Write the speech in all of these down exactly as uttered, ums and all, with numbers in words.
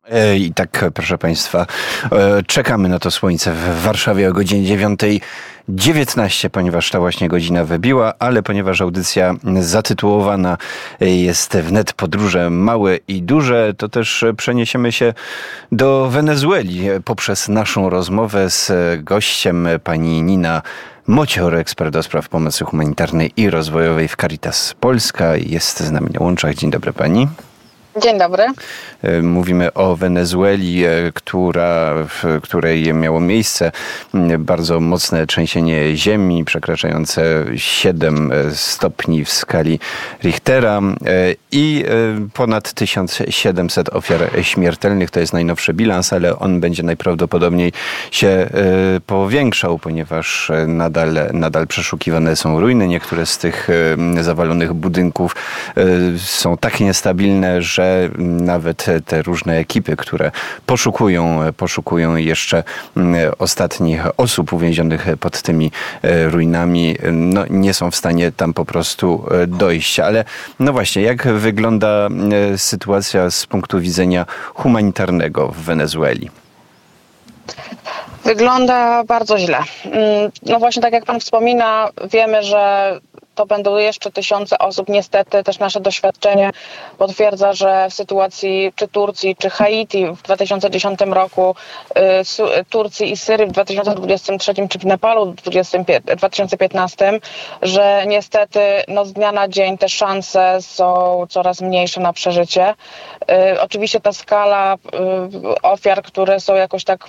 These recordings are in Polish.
I tak, proszę Państwa, czekamy na to słońce w Warszawie o godzinie dziewiątej dziewiętnaście, ponieważ ta właśnie godzina wybiła, ale ponieważ audycja zatytułowana jest Wnet Podróże Małe i Duże, to też przeniesiemy się do Wenezueli poprzez naszą rozmowę z gościem, pani Nina Mocior, ekspert do spraw pomocy humanitarnej i rozwojowej w Caritas Polska. Jest z nami na łączach. Dzień dobry pani. Dzień dobry. Mówimy o Wenezueli, która, w której miało miejsce bardzo mocne trzęsienie ziemi, przekraczające siedem stopni w skali Richtera i ponad tysiąc siedemset ofiar śmiertelnych. To jest najnowszy bilans, ale on będzie najprawdopodobniej się powiększał, ponieważ nadal, nadal przeszukiwane są ruiny. Niektóre z tych zawalonych budynków są tak niestabilne, że nawet te różne ekipy, które poszukują, poszukują jeszcze ostatnich osób uwięzionych pod tymi ruinami, no, nie są w stanie tam po prostu dojść. Ale no właśnie, jak wygląda sytuacja z punktu widzenia humanitarnego w Wenezueli? Wygląda bardzo źle. No właśnie, tak jak pan wspomina, wiemy, że to będą jeszcze tysiące osób. Niestety też nasze doświadczenie potwierdza, że w sytuacji czy Turcji, czy Haiti w dwa tysiące dziesiątym roku, Turcji i Syrii w dwa tysiące dwudziestym trzecim, czy w Nepalu w dwa tysiące piętnastym, że niestety no, z dnia na dzień te szanse są coraz mniejsze na przeżycie. Oczywiście ta skala ofiar, które są jakoś tak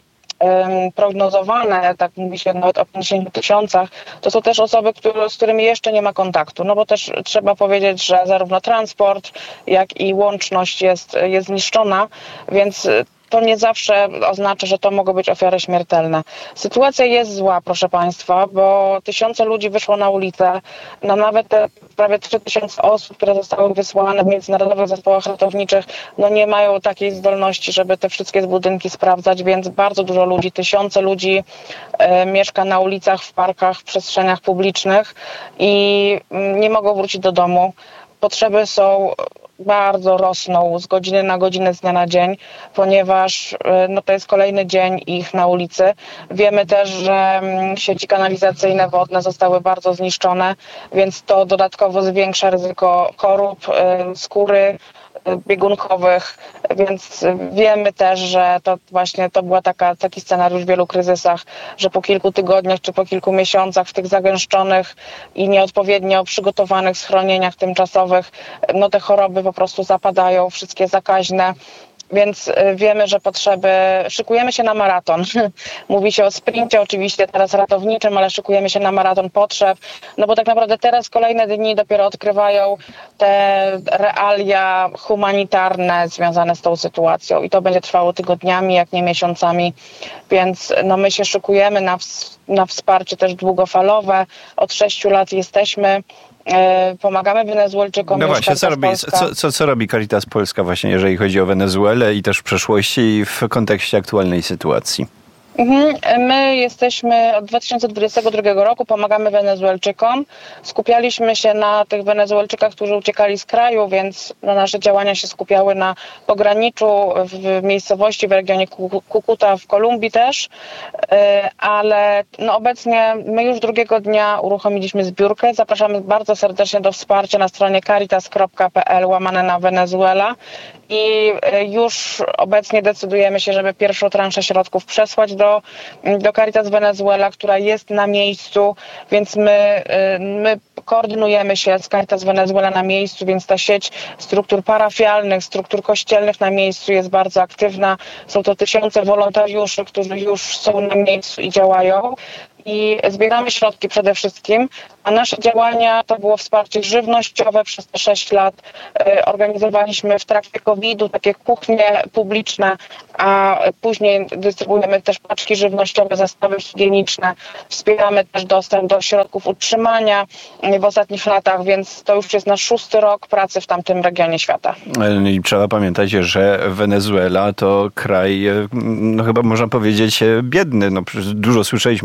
prognozowane, tak mówi się nawet o pięćdziesięciu tysiącach, to są też osoby, które, z którymi jeszcze nie ma kontaktu. No bo też trzeba powiedzieć, że zarówno transport, jak i łączność jest, jest zniszczona, więc to nie zawsze oznacza, że to mogą być ofiary śmiertelne. Sytuacja jest zła, proszę Państwa, bo tysiące ludzi wyszło na ulicę. No nawet te prawie trzy tysiące osób, które zostały wysłane w międzynarodowych zespołach ratowniczych, no nie mają takiej zdolności, żeby te wszystkie budynki sprawdzać, więc bardzo dużo ludzi, tysiące ludzi e, mieszka na ulicach, w parkach, w przestrzeniach publicznych i m, nie mogą wrócić do domu. Potrzeby są bardzo rosną z godziny na godzinę, z dnia na dzień, ponieważ no, to jest kolejny dzień ich na ulicy. Wiemy też, że sieci kanalizacyjne, wodne zostały bardzo zniszczone, więc to dodatkowo zwiększa ryzyko chorób skóry, biegunkowych, więc wiemy też, że to właśnie to była taka, taki scenariusz w wielu kryzysach, że po kilku tygodniach czy po kilku miesiącach w tych zagęszczonych i nieodpowiednio przygotowanych schronieniach tymczasowych, no te choroby po prostu zapadają, wszystkie zakaźne. Więc wiemy, że potrzeby... Szykujemy się na maraton. Mówi się o sprincie oczywiście, teraz ratowniczym, ale szykujemy się na maraton potrzeb. No bo tak naprawdę teraz kolejne dni dopiero odkrywają te realia humanitarne związane z tą sytuacją. I to będzie trwało tygodniami, jak nie miesiącami. Więc no my się szykujemy na, ws- na wsparcie też długofalowe. Od sześciu lat jesteśmy. Pomagamy Wenezuelczykom. No właśnie, co robi, co, co, co robi Caritas Polska właśnie, jeżeli chodzi o Wenezuelę i też w przeszłości i w kontekście aktualnej sytuacji? My jesteśmy od dwa tysiące dwudziestego drugiego roku, pomagamy Wenezuelczykom. Skupialiśmy się na tych Wenezuelczykach, którzy uciekali z kraju, więc no, nasze działania się skupiały na pograniczu, w miejscowości w regionie Cucuta w Kolumbii też, ale no, obecnie my już drugiego dnia uruchomiliśmy zbiórkę. Zapraszamy bardzo serdecznie do wsparcia na stronie caritas kropka p l łamane na Wenezuela. I już obecnie decydujemy się, żeby pierwszą transzę środków przesłać do, do Caritas Venezuela, która jest na miejscu, więc my, my koordynujemy się z Caritas Venezuela na miejscu, więc ta sieć struktur parafialnych, struktur kościelnych na miejscu jest bardzo aktywna. Są to tysiące wolontariuszy, którzy już są na miejscu i działają. I zbieramy środki przede wszystkim, a nasze działania to było wsparcie żywnościowe przez te sześć lat. Organizowaliśmy w trakcie kowida takie kuchnie publiczne, a później dystrybuujemy też paczki żywnościowe, zestawy higieniczne. Wspieramy też dostęp do środków utrzymania w ostatnich latach, więc to już jest nasz szósty rok pracy w tamtym regionie świata. I trzeba pamiętać, że Wenezuela to kraj, no chyba można powiedzieć, biedny. No, dużo słyszeliśmy o Wenezueli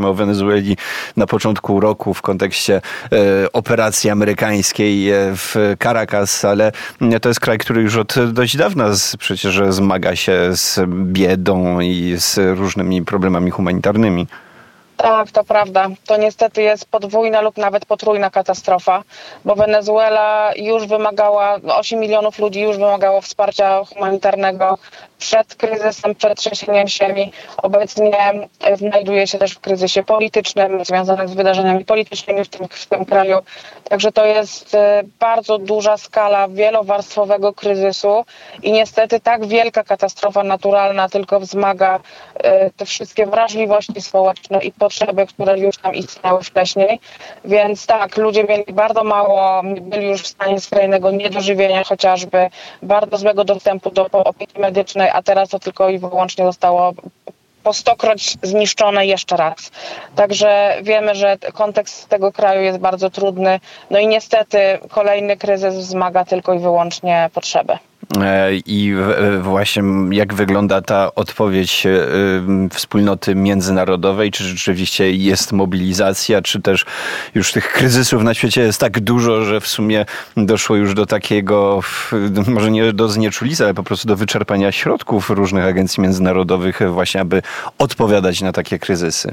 Wenezueli na początku roku w kontekście e, operacji amerykańskiej w Caracas, ale to jest kraj, który już od dość dawna z, przecież zmaga się z biedą i z różnymi problemami humanitarnymi. Tak, to prawda. To niestety jest podwójna lub nawet potrójna katastrofa, bo Wenezuela już wymagała, osiem milionów ludzi już wymagało wsparcia humanitarnego przed kryzysem, przed trzęsieniem ziemi. Obecnie znajduje się też w kryzysie politycznym, związanym z wydarzeniami politycznymi w tym, w tym kraju. Także to jest bardzo duża skala wielowarstwowego kryzysu i niestety tak wielka katastrofa naturalna tylko wzmaga te wszystkie wrażliwości społeczne i potrzeby, które już tam istniały wcześniej. Więc tak, ludzie mieli bardzo mało, byli już w stanie skrajnego niedożywienia chociażby, bardzo złego dostępu do opieki medycznej, a teraz to tylko i wyłącznie zostało po stokroć zniszczone jeszcze raz. Także wiemy, że kontekst tego kraju jest bardzo trudny. No i niestety kolejny kryzys wzmaga tylko i wyłącznie potrzeby. I właśnie jak wygląda ta odpowiedź wspólnoty międzynarodowej? Czy rzeczywiście jest mobilizacja, czy też już tych kryzysów na świecie jest tak dużo, że w sumie doszło już do takiego, może nie do znieczulicy, ale po prostu do wyczerpania środków różnych agencji międzynarodowych właśnie, aby odpowiadać na takie kryzysy?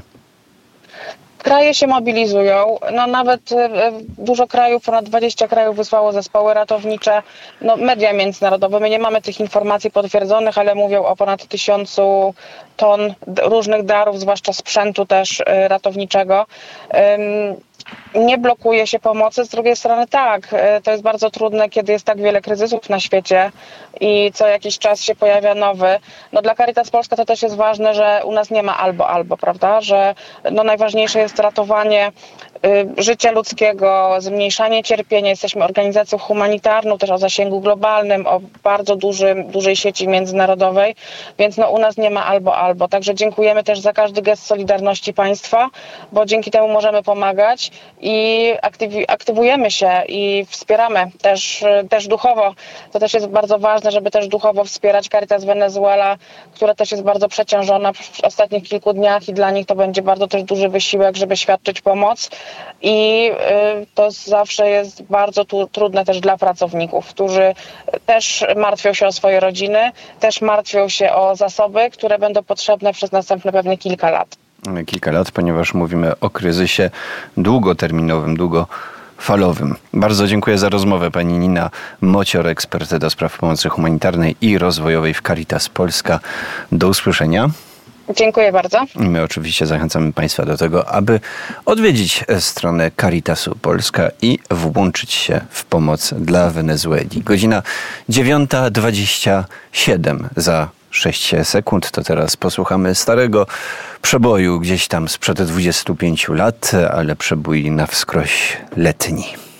Kraje się mobilizują, no nawet dużo krajów, ponad dwadzieścia krajów wysłało zespoły ratownicze, no media międzynarodowe, my nie mamy tych informacji potwierdzonych, ale mówią o ponad tysiącu ton różnych darów, zwłaszcza sprzętu też ratowniczego. Nie blokuje się pomocy, z drugiej strony tak, to jest bardzo trudne, kiedy jest tak wiele kryzysów na świecie i co jakiś czas się pojawia nowy. No dla Caritas Polska to też jest ważne, że u nas nie ma albo, albo, prawda, że no najważniejsze jest ratowanie y, życia ludzkiego, zmniejszanie cierpienia. Jesteśmy organizacją humanitarną, też o zasięgu globalnym, o bardzo dużym, dużej sieci międzynarodowej, więc no u nas nie ma albo, albo. Także dziękujemy też za każdy gest solidarności państwa, bo dzięki temu możemy pomagać i aktywi- aktywujemy się i wspieramy też, też duchowo. To też jest bardzo ważne, żeby też duchowo wspierać Caritas Venezuela, która też jest bardzo przeciążona w ostatnich kilku dniach i dla nich to będzie bardzo też duży wysiłek, żeby świadczyć pomoc i y, to zawsze jest bardzo tu, trudne też dla pracowników, którzy też martwią się o swoje rodziny, też martwią się o zasoby, które będą potrzebne przez następne pewnie kilka lat. Kilka lat, ponieważ mówimy o kryzysie długoterminowym, długofalowym. Bardzo dziękuję za rozmowę. Pani Nina Mocior, ekspert do spraw pomocy humanitarnej i rozwojowej w Caritas Polska. Do usłyszenia. Dziękuję bardzo. I my oczywiście zachęcamy Państwa do tego, aby odwiedzić stronę Caritasu Polska i włączyć się w pomoc dla Wenezueli. Godzina dziewiąta dwadzieścia siedem za sześć sekund. To teraz posłuchamy starego przeboju gdzieś tam sprzed dwudziestu pięciu lat, ale przebój na wskroś letni.